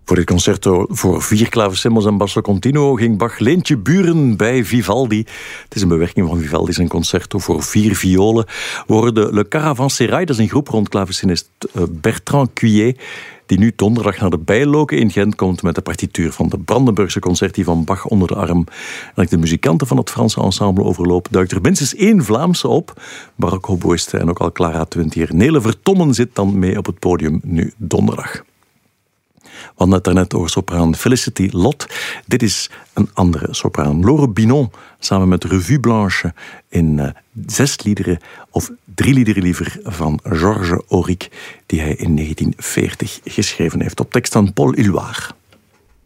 Voor dit concerto voor 4 klavecimbals en basso continuo ging Bach Leentje Buren bij Vivaldi. Het is een bewerking van Vivaldi, zijn concerto voor 4 violen. We hoorden Le Caravansérail, dat is een groep rond klavecinist Bertrand Cuillet, die nu donderdag naar de Bijloken in Gent komt met de partituur van de Brandenburgse concerti van Bach onder de arm. En als ik de muzikanten van het Franse ensemble overloop, duikt er minstens 1 Vlaamse op. Baroque hoboïste en ook al Clara Twintier. Nele Vertommen zit dan mee op het podium nu donderdag. We hadden het daarnet over sopraan Felicity Lott. Dit is een andere sopraan. Laure Binon, samen met Revue Blanche in 6 liederen, of 3 liederen liever, van Georges Auric, die hij in 1940 geschreven heeft, op tekst van Paul Éluard.